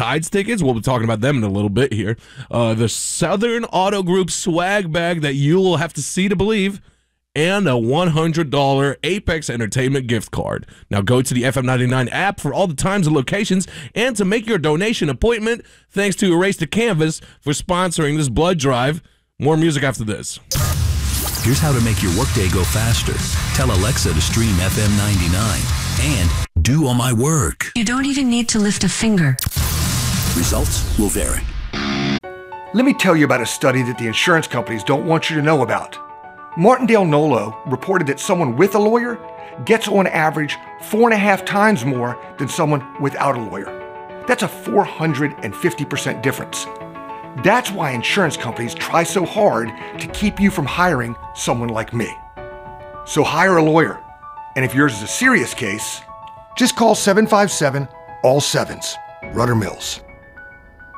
Tides tickets. We'll be talking about them in a little bit here. The Southern Auto Group swag bag that you will have to see to believe, and a $100 Apex Entertainment gift card. Now go to the FM99 app for all the times and locations, and to make your donation appointment. Thanks to Erase the Canvas for sponsoring this blood drive. More music after this. Here's how to make your workday go faster. Tell Alexa to stream FM 99 and do all my work. You don't even need to lift a finger. Results will vary. Let me tell you about a study that the insurance companies don't want you to know about. Martindale Nolo reported that someone with a lawyer gets on average 4.5 times more than someone without a lawyer. That's a 450% difference. That's why insurance companies try so hard to keep you from hiring someone like me. So hire a lawyer. And if yours is a serious case, just call 757-ALL-7s. Rudder Mills.